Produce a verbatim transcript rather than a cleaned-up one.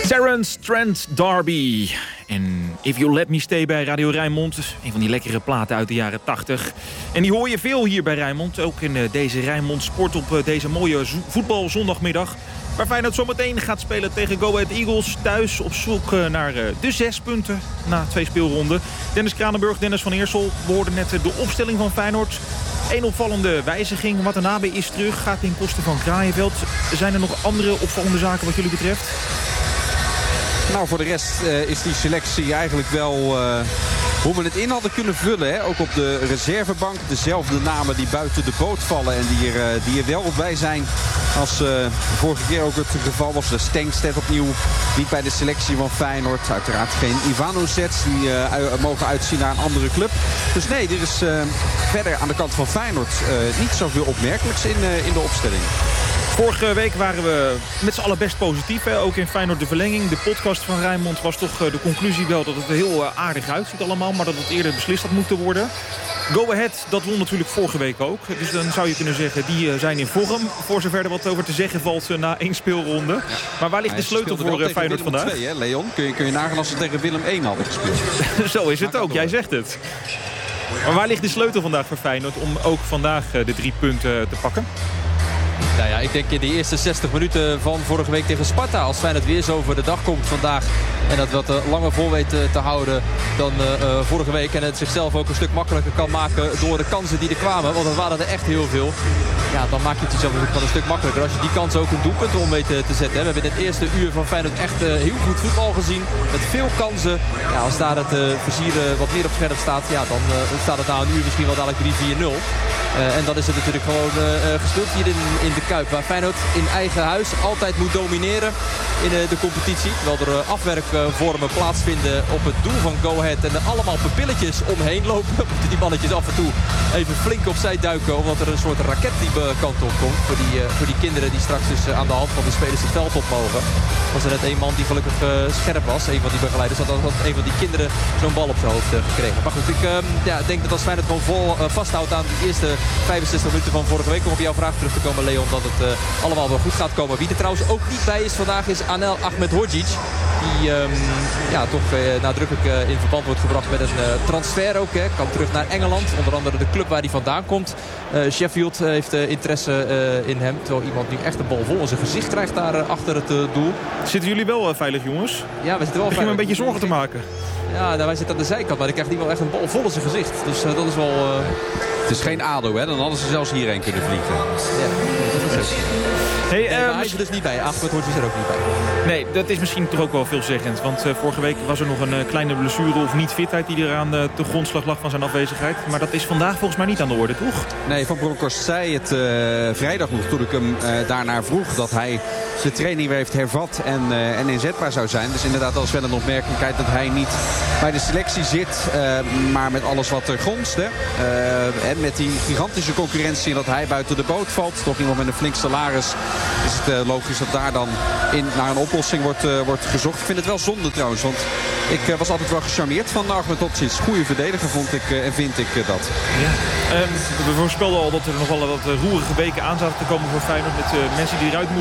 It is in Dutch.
Terence Trent D'Arby. En If You Let Me Stay bij Radio Rijnmond. Een van die lekkere platen uit de jaren tachtig. En die hoor je veel hier bij Rijnmond. Ook in deze Rijnmond Sport op deze mooie voetbalzondagmiddag. Waar Feyenoord zometeen gaat spelen tegen Go Ahead Eagles. Thuis op zoek naar de zes punten na twee speelronden. Dennis Kranenburg, Dennis van Eersel. We hoorden net de opstelling van Feyenoord. Eén opvallende wijziging. Watanabe is terug. Gaat ten koste van Kraaienveld. Zijn er nog andere opvallende zaken wat jullie betreft? Nou, voor de rest uh, is die selectie eigenlijk wel uh, hoe we het in hadden kunnen vullen. Hè? Ook op de reservebank. Dezelfde namen die buiten de boot vallen en die er, uh, die er wel bij zijn. Als uh, vorige keer ook het geval was. De Stengstedt opnieuw niet bij de selectie van Feyenoord. Uiteraard geen Ivanovic die uh, mogen uitzien naar een andere club. Dus nee, er is uh, verder aan de kant van Feyenoord uh, niet zoveel opmerkelijks in, uh, in de opstelling. Vorige week waren we met z'n allen best positief. Hè? Ook in Feyenoord de verlenging. De podcast van Rijnmond was toch de conclusie wel dat het er heel aardig uitziet allemaal. Maar dat het eerder beslist had moeten worden. Go Ahead, dat won natuurlijk vorige week ook. Dus dan zou je kunnen zeggen, die zijn in vorm. Voor zover er wat over te zeggen valt na één speelronde. Ja. Maar waar ligt de sleutel voor Feyenoord vandaag? twee, hè, Leon? Kun je, kun je nagaan als ze tegen Willem één hadden gespeeld. Zo is het ook, jij zegt het. Maar waar ligt de sleutel vandaag voor Feyenoord om ook vandaag de drie punten te pakken? Nou ja, ik denk in de eerste zestig minuten van vorige week tegen Sparta. Als Feyenoord weer zo voor de dag komt vandaag. En dat wat uh, langer vol weet uh, te houden dan uh, uh, vorige week. En het zichzelf ook een stuk makkelijker kan maken door de kansen die er kwamen. Want er waren er echt heel veel. Ja, dan maak je het jezelf wel een stuk makkelijker. Als je die kans ook een doelpunt om weet te, te zetten. Hè. We hebben in het eerste uur van Feyenoord echt uh, heel goed voetbal gezien. Met veel kansen. Ja, als daar het uh, versieren wat meer op scherp staat. Ja, dan uh, staat het na een uur misschien wel dadelijk drie vier nul. Uh, en dan is het natuurlijk gewoon uh, gespeeld hier in, in de Kuip. Waar Feyenoord in eigen huis altijd moet domineren in uh, de competitie. Terwijl er uh, afwerkvormen uh, plaatsvinden op het doel van Go Ahead. En er allemaal pupilletjes omheen lopen. Moeten die mannetjes af en toe even flink opzij duiken. Omdat er een soort raket die kant op komt. Voor die, uh, voor die kinderen die straks dus uh, aan de hand van de spelers het veld op mogen. Was er net een man die gelukkig uh, scherp was. Een van die begeleiders had, had een van die kinderen zo'n bal op zijn hoofd uh, gekregen. Maar goed, ik uh, ja, denk dat als Feyenoord gewoon vol uh, vasthoudt aan die eerste vijfenzestig minuten van vorige week. Om op jouw vraag terug te komen, Leon, dat het uh, allemaal wel goed gaat komen. Wie er trouwens ook niet bij is vandaag is Anel Ahmedhodzic. Die um, ja, toch uh, nadrukkelijk uh, in verband wordt gebracht met een uh, transfer ook. Hè. Kan terug naar Engeland. Onder andere de club waar hij vandaan komt. Uh, Sheffield uh, heeft uh, interesse uh, in hem. Terwijl iemand nu echt een bal vol in zijn gezicht krijgt daar uh, achter het uh, doel. Zitten jullie wel uh, veilig, jongens? Ja, we zitten wel Begin me een beetje zorgen te maken. Ja, nou, wij zitten aan de zijkant. Maar dan krijgt hij wel echt een bal vol in zijn gezicht. Dus uh, dat is wel... Uh... Het is geen A D O, hè? Dan hadden ze zelfs hierheen kunnen vliegen. Ja, dat is het. Hey, nee, um, hij is er dus niet bij. Ahmed hoort er ook niet bij. Nee, dat is misschien toch ook wel veelzeggend. Want uh, vorige week was er nog een uh, kleine blessure of niet-fitheid die eraan uh, de grondslag lag van zijn afwezigheid. Maar dat is vandaag volgens mij niet aan de orde, toch? Nee, Van Bronckhorst zei het uh, vrijdag nog toen ik hem uh, daarnaar vroeg dat hij de training weer heeft hervat en, uh, en inzetbaar zou zijn. Dus inderdaad, dat is wel een opmerkelijkheid dat hij niet bij de selectie zit. Uh, maar met alles wat er gonst. Hè. Uh, en met die gigantische concurrentie dat hij buiten de boot valt. Toch iemand met een flink salaris. Is het uh, logisch dat daar dan in, naar een oplossing wordt, uh, wordt gezocht. Ik vind het wel zonde trouwens. Want ik uh, was altijd wel gecharmeerd van Ahmedhodzic. Goede verdediger vond ik uh, en vind ik uh, dat. Ja. Um, we voorspelden al dat er nog wel wat uh, roerige weken aan zaten te komen voor Feyenoord. Met uh, mensen die eruit moeten.